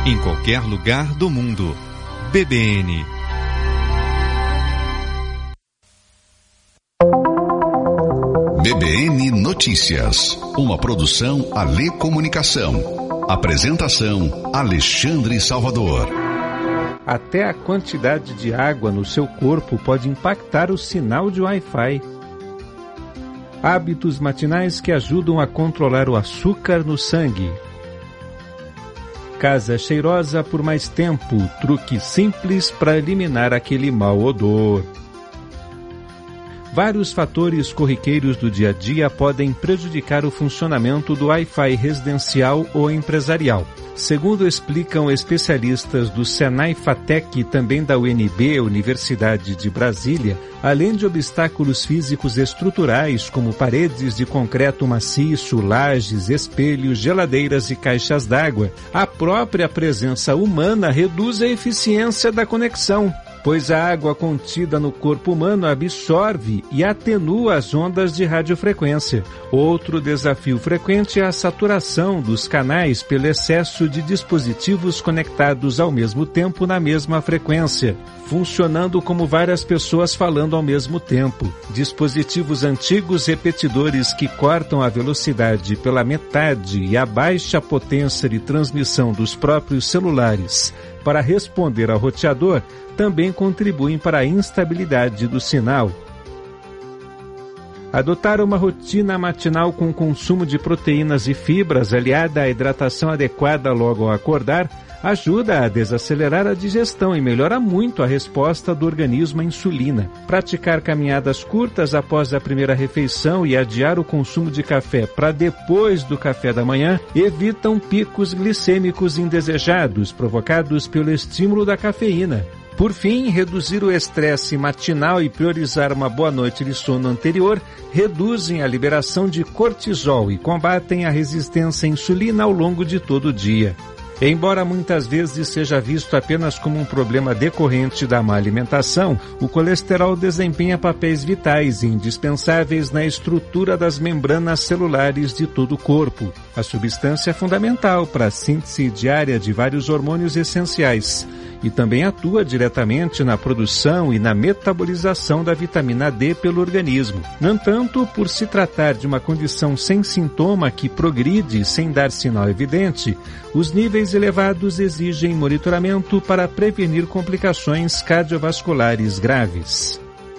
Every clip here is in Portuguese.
em qualquer lugar do mundo. BBN. BBN Notícias, uma produção Alê Comunicação. Apresentação Alexandre Salvador. Até a quantidade de água no seu corpo pode impactar o sinal de Wi-Fi. Hábitos matinais que ajudam a controlar o açúcar no sangue. Casa cheirosa por mais tempo, truque simples para eliminar aquele mau odor. Vários fatores corriqueiros do dia a dia podem prejudicar o funcionamento do Wi-Fi residencial ou empresarial. Segundo explicam especialistas do Senai Fatec e também da UNB, Universidade de Brasília, além de obstáculos físicos estruturais como paredes de concreto maciço, lajes, espelhos, geladeiras e caixas d'água, a própria presença humana reduz a eficiência da conexão, pois a água contida no corpo humano absorve e atenua as ondas de radiofrequência. Outro desafio frequente é a saturação dos canais pelo excesso de dispositivos conectados ao mesmo tempo na mesma frequência, funcionando como várias pessoas falando ao mesmo tempo. Dispositivos antigos repetidores que cortam a velocidade pela metade e a baixa potência de transmissão dos próprios celulares para responder ao roteador também contribuem para a instabilidade do sinal. Adotar uma rotina matinal com consumo de proteínas e fibras aliada à hidratação adequada logo ao acordar ajuda a desacelerar a digestão e melhora muito a resposta do organismo à insulina. Praticar caminhadas curtas após a primeira refeição e adiar o consumo de café para depois do café da manhã evitam picos glicêmicos indesejados provocados pelo estímulo da cafeína. Por fim, reduzir o estresse matinal e priorizar uma boa noite de sono anterior reduzem a liberação de cortisol e combatem a resistência à insulina ao longo de todo o dia. Embora muitas vezes seja visto apenas como um problema decorrente da má alimentação, o colesterol desempenha papéis vitais e indispensáveis na estrutura das membranas celulares de todo o corpo. A substância é fundamental para a síntese diária de vários hormônios essenciais e também atua diretamente na produção e na metabolização da vitamina D pelo organismo. No entanto, por se tratar de uma condição sem sintoma que progride sem dar sinal evidente, os níveis elevados exigem monitoramento para prevenir complicações cardiovasculares graves.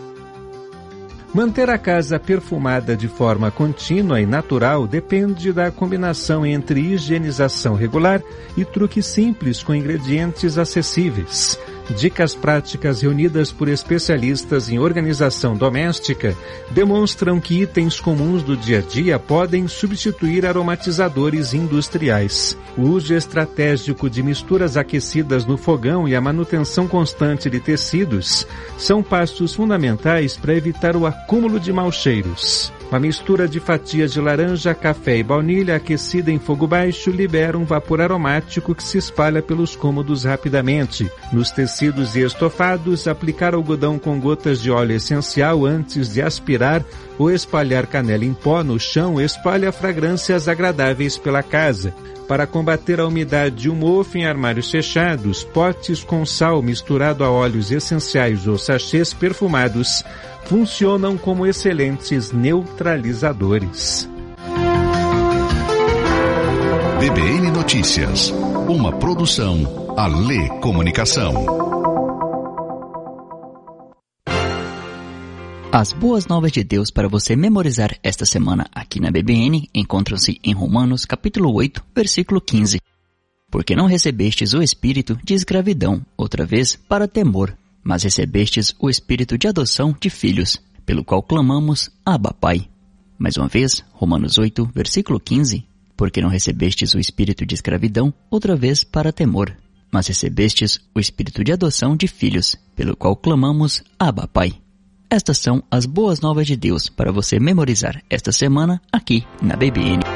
Manter a casa perfumada de forma contínua e natural depende da combinação entre higienização regular e truques simples com ingredientes acessíveis. Dicas práticas reunidas por especialistas em organização doméstica demonstram que itens comuns do dia a dia podem substituir aromatizadores industriais. O uso estratégico de misturas aquecidas no fogão e a manutenção constante de tecidos são passos fundamentais para evitar o acúmulo de maus cheiros. Uma mistura de fatias de laranja, café e baunilha aquecida em fogo baixo libera um vapor aromático que se espalha pelos cômodos rapidamente. Nos tecidos e estofados, aplicar algodão com gotas de óleo essencial antes de aspirar ou espalhar canela em pó no chão espalha fragrâncias agradáveis pela casa. Para combater a umidade e o mofo em armários fechados, potes com sal misturado a óleos essenciais ou sachês perfumados funcionam como excelentes neutralizadores. BBN Notícias, uma produção Alê Comunicação. As boas novas de Deus para você memorizar esta semana aqui na BBN encontram-se em Romanos capítulo 8, versículo 15. Porque não recebestes o espírito de escravidão, outra vez, para temor, mas recebestes o espírito de adoção de filhos, pelo qual clamamos, Abba, Pai. Mais uma vez, Romanos 8, versículo 15. Porque não recebestes o espírito de escravidão, outra vez, para temor, mas recebestes o espírito de adoção de filhos, pelo qual clamamos, Abba, Pai. Estas são as boas novas de Deus para você memorizar esta semana aqui na BBN.